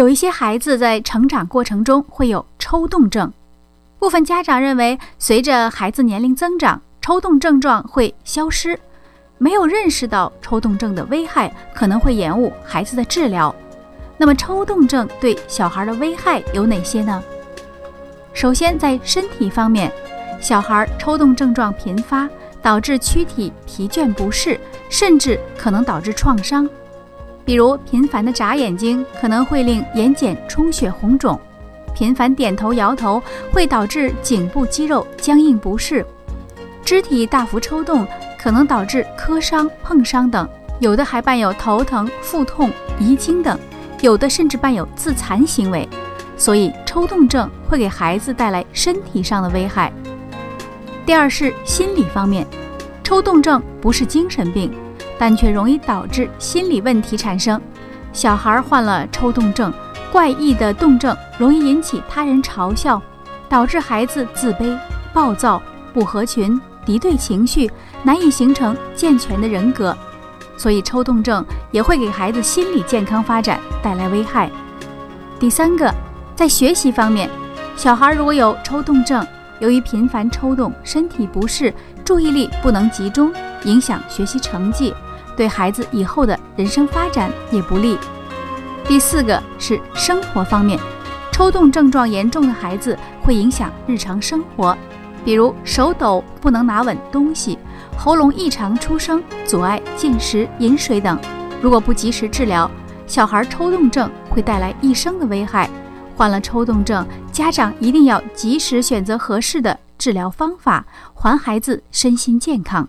有一些孩子在成长过程中会有抽动症，部分家长认为随着孩子年龄增长，抽动症状会消失，没有认识到抽动症的危害，可能会延误孩子的治疗。那么抽动症对小孩的危害有哪些呢？首先，在身体方面，小孩抽动症状频发，导致躯体疲倦不适，甚至可能导致创伤。比如频繁的眨眼睛可能会令眼睑充血红肿，频繁点头摇头会导致颈部肌肉僵硬不适，肢体大幅抽动可能导致磕伤、碰伤等，有的还伴有头疼、腹痛、遗精等，有的甚至伴有自残行为。所以抽动症会给孩子带来身体上的危害。第二是心理方面，抽动症不是精神病，但却容易导致心理问题产生。小孩患了抽动症，怪异的动症容易引起他人嘲笑，导致孩子自卑、暴躁、不合群、敌对情绪，难以形成健全的人格。所以抽动症也会给孩子心理健康发展带来危害。第三个，在学习方面，小孩如果有抽动症，由于频繁抽动，身体不适，注意力不能集中，影响学习成绩，对孩子以后的人生发展也不利。第四个是生活方面，抽动症状严重的孩子会影响日常生活，比如手抖不能拿稳东西，喉咙异常出声，阻碍进食、饮水等。如果不及时治疗，小孩抽动症会带来一生的危害。患了抽动症，家长一定要及时选择合适的治疗方法，还孩子身心健康。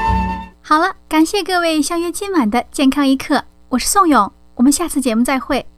好了，感谢各位相约今晚的健康一刻，我是宋勇，我们下次节目再会。